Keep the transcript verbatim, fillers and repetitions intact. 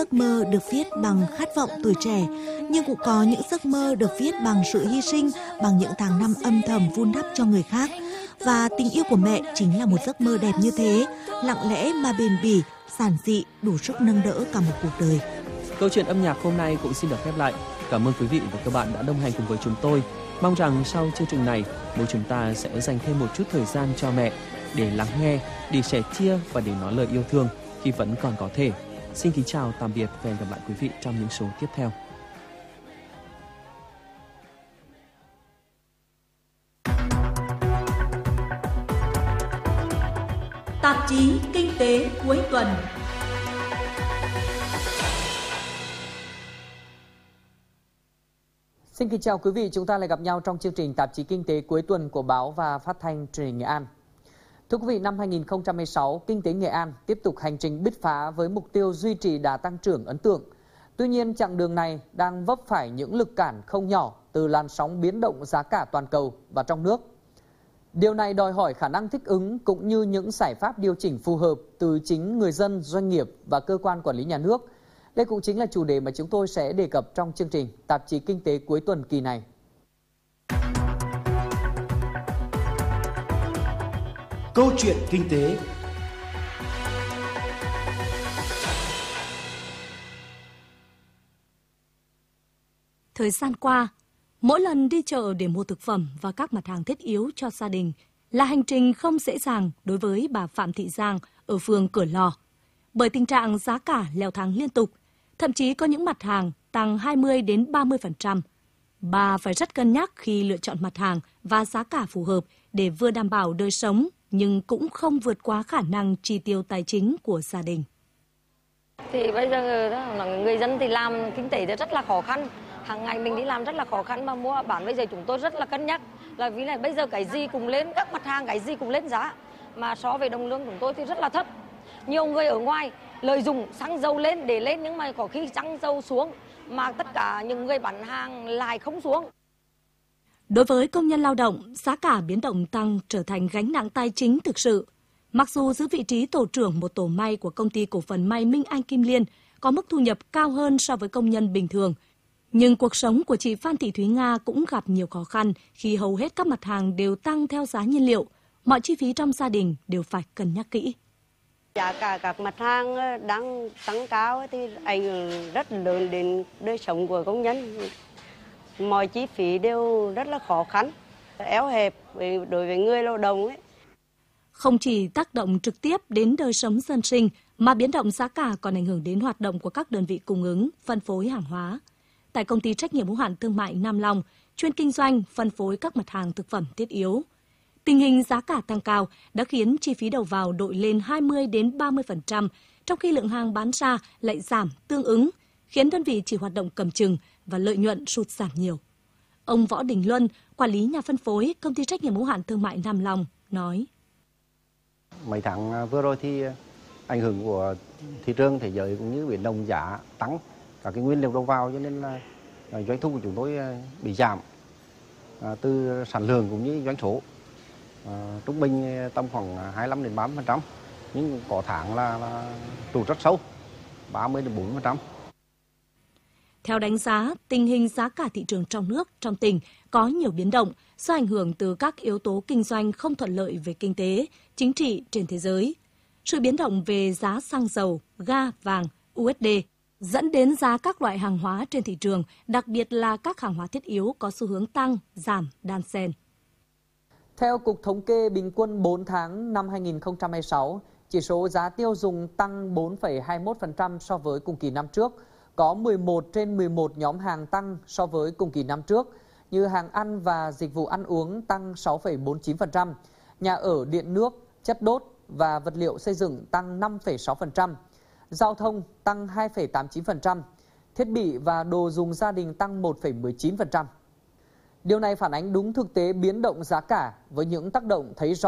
Giấc mơ được viết bằng khát vọng tuổi trẻ, nhưng cũng có những giấc mơ được viết bằng sự hy sinh, bằng những tháng năm âm thầm vun đắp cho người khác. Và tình yêu của mẹ chính là một giấc mơ đẹp như thế, lặng lẽ mà bền bỉ, giản dị, đủ sức nâng đỡ cả một cuộc đời. Câu chuyện âm nhạc hôm nay cũng xin được khép lại. Cảm ơn quý vị và các bạn đã đồng hành cùng với chúng tôi. Mong rằng sau chương trình này, mỗi chúng ta sẽ dành thêm một chút thời gian cho mẹ để lắng nghe, để sẻ chia và để nói lời yêu thương khi vẫn còn có thể. Xin kính chào, tạm biệt và hẹn gặp lại quý vị trong những số tiếp theo. Tạp chí Kinh tế cuối tuần. Xin kính chào quý vị, chúng ta lại gặp nhau trong chương trình Tạp chí Kinh tế cuối tuần của báo và phát thanh truyền hình Nghệ An. Thưa quý vị, năm hai nghìn không trăm mười sáu, Kinh tế Nghệ An tiếp tục hành trình bứt phá với mục tiêu duy trì đà tăng trưởng ấn tượng. Tuy nhiên, chặng đường này đang vấp phải những lực cản không nhỏ từ làn sóng biến động giá cả toàn cầu và trong nước. Điều này đòi hỏi khả năng thích ứng cũng như những giải pháp điều chỉnh phù hợp từ chính người dân, doanh nghiệp và cơ quan quản lý nhà nước. Đây cũng chính là chủ đề mà chúng tôi sẽ đề cập trong chương trình Tạp chí Kinh tế cuối tuần kỳ này. Câu chuyện kinh tế. Thời gian qua, mỗi lần đi chợ để mua thực phẩm và các mặt hàng thiết yếu cho gia đình là hành trình không dễ dàng đối với bà Phạm Thị Giang ở phường Cửa Lò. Bởi tình trạng giá cả leo thang liên tục, thậm chí có những mặt hàng tăng hai mươi đến ba mươi phần trăm. Bà phải rất cân nhắc khi lựa chọn mặt hàng và giá cả phù hợp để vừa đảm bảo đời sống nhưng cũng không vượt quá khả năng chi tiêu tài chính của gia đình. Thì bây giờ người dân thì làm kinh tế thì rất là khó khăn. Hàng ngày mình đi làm rất là khó khăn mà mua bán, bây giờ chúng tôi rất là cân nhắc là vì là bây giờ cái gì cũng lên, các mặt hàng cái gì cũng lên giá, mà so về đồng lương chúng tôi thì rất là thấp. Nhiều người ở ngoài lợi dụng xăng dầu lên để lên, nhưng mà có khi xăng dầu xuống mà tất cả những người bán hàng lại không xuống. Đối với công nhân lao động, giá cả biến động tăng trở thành gánh nặng tài chính thực sự. Mặc dù giữ vị trí tổ trưởng một tổ may của công ty cổ phần may Minh Anh Kim Liên có mức thu nhập cao hơn so với công nhân bình thường, nhưng cuộc sống của chị Phan Thị Thúy Nga cũng gặp nhiều khó khăn khi hầu hết các mặt hàng đều tăng theo giá nhiên liệu. Mọi chi phí trong gia đình đều phải cân nhắc kỹ. Giá cả các mặt hàng đang tăng cao thì ảnh hưởng rất lớn đến đời sống của công nhân. Mọi chi phí đều rất là khó khăn, éo hẹp đối với người lao động ấy. Không chỉ tác động trực tiếp đến đời sống dân sinh, mà biến động giá cả còn ảnh hưởng đến hoạt động của các đơn vị cung ứng, phân phối hàng hóa. Tại công ty trách nhiệm hữu hạn thương mại Nam Long, chuyên kinh doanh phân phối các mặt hàng thực phẩm thiết yếu, tình hình giá cả tăng cao đã khiến chi phí đầu vào đội lên hai mươi đến ba mươi phần trăm, trong khi lượng hàng bán ra lại giảm tương ứng, khiến đơn vị chỉ hoạt động cầm chừng và lợi nhuận sụt giảm nhiều. Ông Võ Đình Luân, quản lý nhà phân phối công ty trách nhiệm hữu hạn thương mại Nam Long nói: Mấy tháng vừa rồi thì ảnh hưởng của thị trường thế giới cũng như biến động giá tăng, các cái nguyên liệu đầu vào, cho nên là doanh thu của chúng tôi bị giảm từ sản lượng cũng như doanh số. À, trung bình tầm khoảng hai mươi lăm đến ba mươi phần trăm, nhưng có tháng là, là tụt rất sâu, ba mươi đến bốn mươi phần trăm. Theo đánh giá, tình hình giá cả thị trường trong nước, trong tỉnh có nhiều biến động do ảnh hưởng từ các yếu tố kinh doanh không thuận lợi về kinh tế, chính trị trên thế giới. Sự biến động về giá xăng dầu, ga, vàng, u ét đê dẫn đến giá các loại hàng hóa trên thị trường, đặc biệt là các hàng hóa thiết yếu có xu hướng tăng, giảm, đan xen. Theo Cục Thống kê bình quân bốn tháng năm hai nghìn không trăm hai mươi sáu, chỉ số giá tiêu dùng tăng bốn phẩy hai mươi mốt phần trăm so với cùng kỳ năm trước. Có mười một trên mười một nhóm hàng tăng so với cùng kỳ năm trước, như hàng ăn và dịch vụ ăn uống tăng sáu phẩy bốn mươi chín phần trăm, nhà ở, điện nước, chất đốt và vật liệu xây dựng tăng năm phẩy sáu phần trăm, giao thông tăng hai phẩy tám mươi chín phần trăm, thiết bị và đồ dùng gia đình tăng một phẩy mười chín phần trăm. Điều này phản ánh đúng thực tế biến động giá cả với những tác động thấy rõ